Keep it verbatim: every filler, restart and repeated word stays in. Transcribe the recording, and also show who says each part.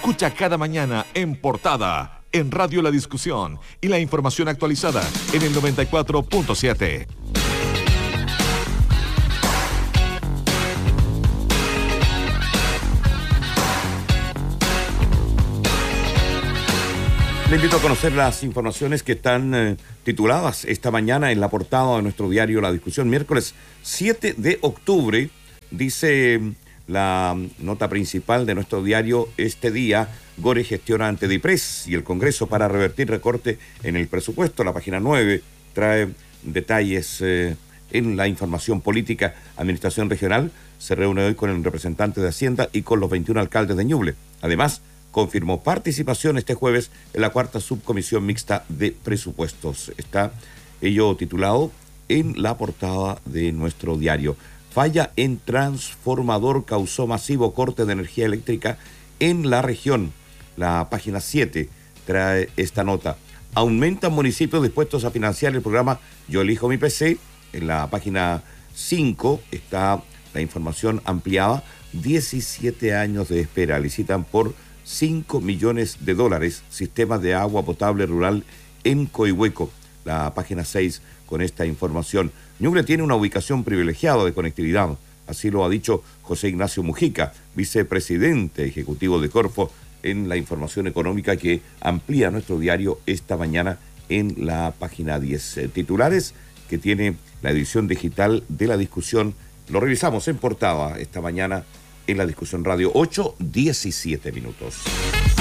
Speaker 1: Escucha cada mañana En Portada, en Radio La Discusión y la información actualizada en el noventa y cuatro punto siete.
Speaker 2: Le invito a conocer las informaciones que están eh, tituladas esta mañana en la portada de nuestro diario La Discusión, miércoles siete de octubre. Dice la nota principal de nuestro diario este día: Gore gestiona ante DIPRES y el Congreso para revertir recorte en el presupuesto. La página nueve trae detalles eh, en la información política. Administración Regional se reúne hoy con el representante de Hacienda y con los veintiún alcaldes de Ñuble. Además, confirmó participación este jueves en la cuarta subcomisión mixta de presupuestos. Está ello titulado en la portada de nuestro diario. Falla en transformador causó masivo corte de energía eléctrica en la región. La página siete trae esta nota. Aumentan municipios dispuestos a financiar el programa Yo Elijo Mi P C. En la página cinco está la información ampliada. diecisiete años de espera. Licitan por cinco millones de dólares sistemas de agua potable rural en Coihueco. La página seis con esta información. Ñuble tiene una ubicación privilegiada de conectividad. Así lo ha dicho José Ignacio Mujica, vicepresidente ejecutivo de Corfo, en la información económica que amplía nuestro diario esta mañana en la página diez. Eh, titulares que tiene la edición digital de La Discusión. Lo revisamos en portada esta mañana en La Discusión Radio, ocho diecisiete minutos.